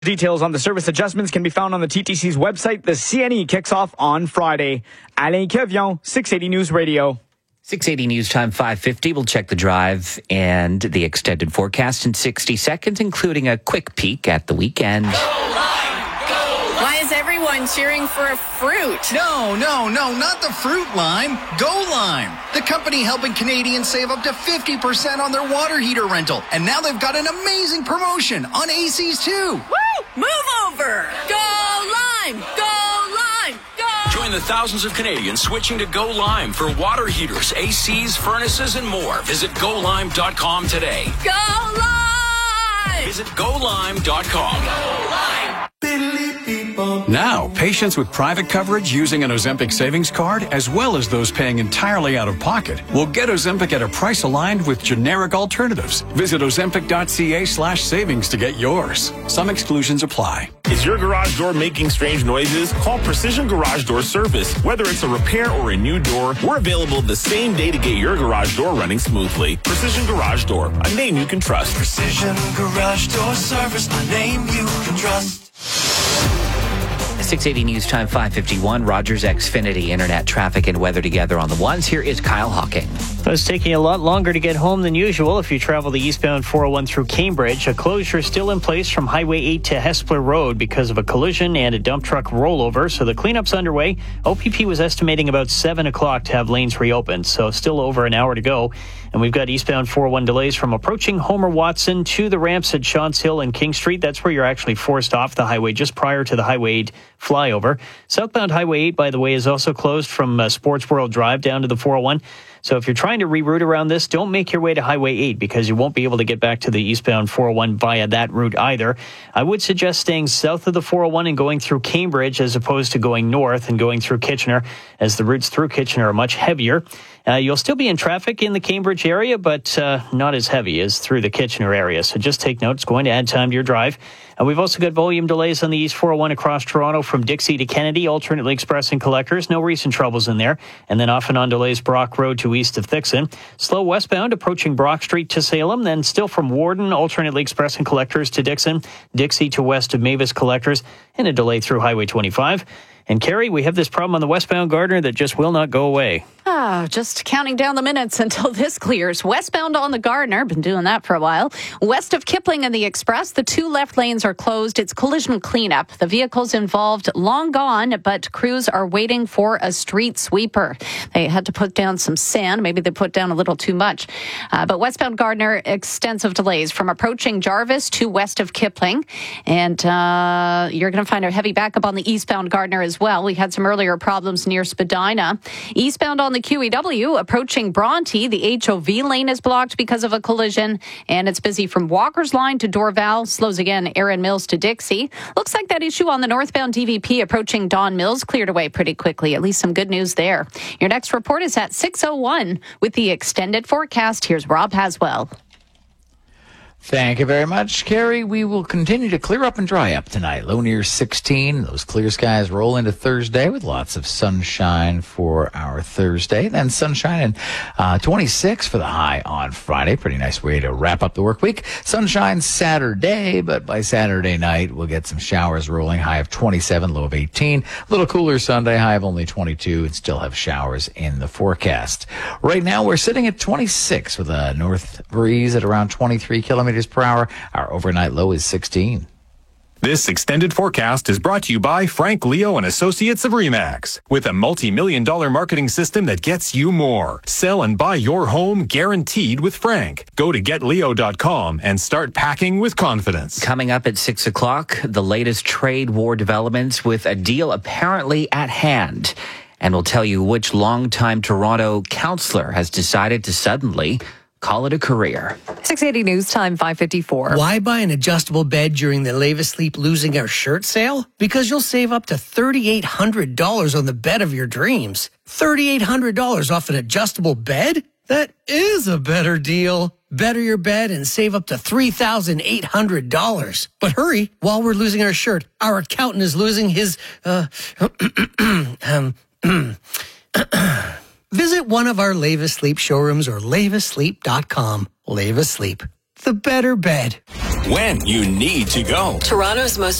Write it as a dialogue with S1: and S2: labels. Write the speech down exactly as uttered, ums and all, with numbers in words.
S1: Details on the service adjustments can be found on the T T C's website. The C N E kicks off on Friday. Alain Kevion, six eighty News Radio.
S2: six eighty News Time, five fifty. We'll check the drive and the extended forecast in sixty seconds, including a quick peek at the weekend.
S3: Why is everyone cheering for a fruit?
S4: No, no, no, not the fruit lime. Go Lime, the company helping Canadians save up to fifty percent on their water heater rental. And now they've got an amazing promotion on A Cs too.
S3: Woo! Move over! Go Lime! Go Lime! Go!
S5: Join the thousands of Canadians switching to Go Lime for water heaters, A Cs, furnaces, and more. Visit go lime dot com today.
S3: Go Lime!
S5: Visit go lime dot com.
S3: Go Lime!
S6: Now, patients with private coverage using an Ozempic savings card, as well as those paying entirely out of pocket, will get Ozempic at a price aligned with generic alternatives. Visit ozempic.ca slash savings to get yours. Some exclusions apply.
S7: Is your garage door making strange noises? Call Precision Garage Door Service. Whether it's a repair or a new door, we're available the same day to get your garage door running smoothly. Precision Garage Door, a name you can trust.
S8: Precision Garage Door Service, a name you can trust.
S2: six eighty News Time, five fifty-one. Rogers Xfinity internet traffic and weather together on the ones. Here is Kyle Hawking.
S9: It's taking a lot longer to get home than usual if you travel the eastbound four oh one through Cambridge. A closure is still in place from Highway eight to Hespeler Road because of a collision and a dump truck rollover. So the cleanup's underway. O P P was estimating about seven o'clock to have lanes reopened. So still over an hour to go. And we've got eastbound four oh one delays from approaching Homer Watson to the ramps at Shantz Hill and King Street. That's where you're actually forced off the highway just prior to the Highway eight flyover. Southbound Highway eight, by the way, is also closed from uh, Sports World Drive down to the four oh one. So if you're trying to reroute around this, don't make your way to Highway eight because you won't be able to get back to the eastbound four oh one via that route either. I would suggest staying south of the four oh one and going through Cambridge as opposed to going north and going through Kitchener, as the routes through Kitchener are much heavier. Uh, you'll still be in traffic in the Cambridge area, but uh, not as heavy as through the Kitchener area. So just take note. It's going to add time to your drive. And we've also got volume delays on the East four oh one across Toronto from Dixie to Kennedy, alternately expressing collectors. No recent troubles in there. And then off and on delays Brock Road to east of Thixon. Slow westbound approaching Brock Street to Salem. Then still from Warden, alternately expressing collectors to Dixon. Dixie to west of Mavis collectors. And a delay through Highway twenty-five. And Carrie, we have this problem on the westbound Gardiner that just will not go away.
S10: Ah, just counting down the minutes until this clears. Westbound on the Gardiner, been doing that for a while. West of Kipling and the Express, the two left lanes are closed. It's collision cleanup. The vehicles involved long gone, but crews are waiting for a street sweeper. They had to put down some sand. Maybe they put down a little too much. Uh, but westbound Gardiner, extensive delays from approaching Jarvis to west of Kipling. And uh, you're going to find a heavy backup on the eastbound Gardiner as well. We had some earlier problems near Spadina. Eastbound on the Q E W, approaching Bronte, the H O V lane is blocked because of a collision, and it's busy from Walker's Line to Dorval. Slows again, Erin Mills to Dixie. Looks like that issue on the northbound D V P approaching Don Mills cleared away pretty quickly. At least some good news there. Your next report is at six oh one with the extended forecast. Here's Rob Haswell.
S11: Thank you very much, Carrie. We will continue to clear up and dry up tonight. Low near sixteen. Those clear skies roll into Thursday with lots of sunshine for our Thursday. Then sunshine and uh, twenty-six for the high on Friday. Pretty nice way to wrap up the work week. Sunshine Saturday, but by Saturday night, we'll get some showers rolling. High of twenty-seven, low of eighteen. A little cooler Sunday, high of only twenty-two, and still have showers in the forecast. Right now, we're sitting at twenty-six with a north breeze at around twenty-three kilometers per hour. Our overnight low is sixteen.
S12: This extended forecast is brought to you by Frank Leo and Associates of Remax. With a multi-million dollar marketing system that gets you more. Sell and buy your home guaranteed with Frank. Go to get leo dot com and start packing with confidence.
S2: Coming up at six o'clock, the latest trade war developments with a deal apparently at hand. And we'll tell you which longtime Toronto councillor has decided to suddenly call it a career.
S13: six eighty News Time, five fifty-four.
S14: Why buy an adjustable bed during the Leva Sleep Losing Our Shirt sale? Because you'll save up to three thousand eight hundred dollars on the bed of your dreams. three thousand eight hundred dollars off an adjustable bed? That is a better deal. Better your bed and save up to three thousand eight hundred dollars. But hurry, while we're losing our shirt, our accountant is losing his, uh, um, Visit one of our Leva Sleep showrooms or leva sleep dot com. Leva Sleep. the better bed.
S5: When you need to go.
S3: Toronto's most